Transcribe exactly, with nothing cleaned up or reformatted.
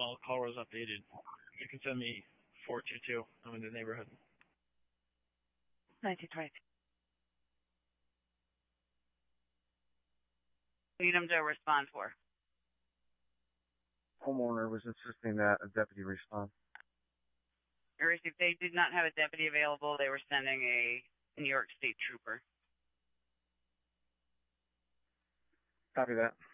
while the call was updated. You can send me four two two. I'm in the neighborhood. nineteen twenty-two. Need them to respond for. Homeowner was insisting that a deputy respond. If they did not have a deputy available, they were sending a New York State trooper. Copy that.